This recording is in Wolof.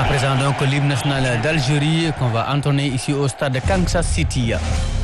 présent donc l'hymne national d'Algérie qu'on va entonner ici au stade de Kansas City.